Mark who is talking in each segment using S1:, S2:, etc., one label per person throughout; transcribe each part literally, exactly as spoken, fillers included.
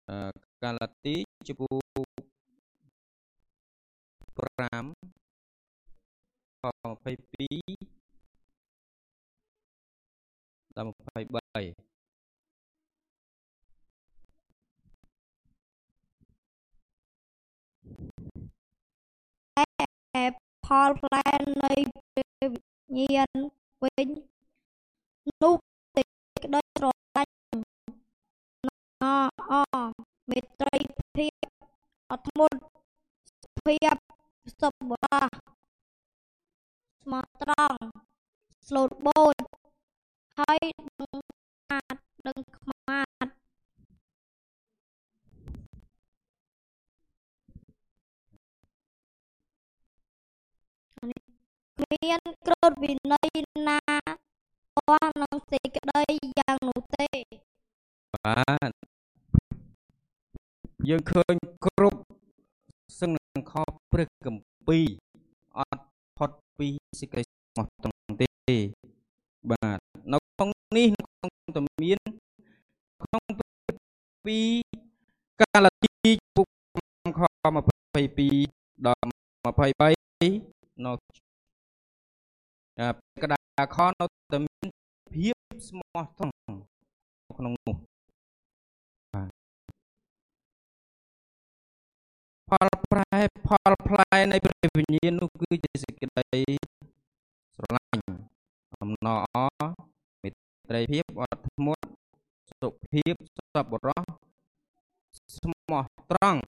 S1: កាឡាទីចំពោះប្រាំខម្ភៃពីរដល់ម្ភៃបី
S2: ផលផ្លែនៃព្រះវិញ្ញាណវិញនោះសេចក្តីស្រឡាញ់អអមេត្រីភាពអត់ធ្មត់ភាពសប្បុរសស្មោះត្រង់ស្លូតបូតហើយដឹងខាតដឹងខ្មាតមានក្រឹតវិន័យណាអស់នឹងសេចក្តីយ៉ាងនោះទេ
S1: បាទយើងឃើញគ្រប់សឹងនឹងខព្រះគម្ពីរអត់ផុតពីសេចក្តីស្មោះត្រង់ទេបាទនៅក្នុងនេះក្នុងតែមានក្នុងពីកាឡាទីពុកខម្ភៃពីរដល់ម្ភៃបីនៅកដាខនៅតែមានភាពស្មោះត្រង់ក្នុងនោះផលប្រែផលផ្លែនៃព្រះវិញ្ញាណនោះគឺជាសេចក្តីស្រឡាញ់អំណរអមេត្រីភាពអត់ធ្មត់សុភាពសប្បុរសស្មោះត្រង់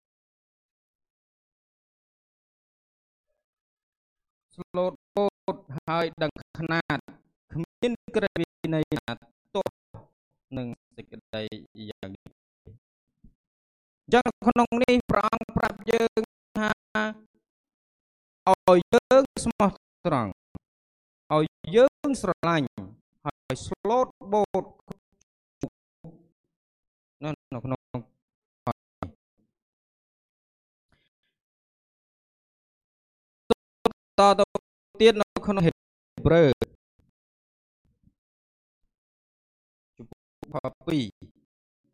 S1: ស្លូតបូតហើយដឹងខ្នាតគ្មានក្រឹតវិន័យណាទោះនឹងសេចក្តីយ៉ាងនេះចឹងក្នុងនេះព្រះអង្គប្រាប់យើងថាឲ្យយើងស្មោះត្រង់ឲ្យយើងស្រឡាញ់ហើយស្លូតបូតនៅក្នុងតទៅទៀតនៅក្នុងហេព្រើរជំពូកពីរ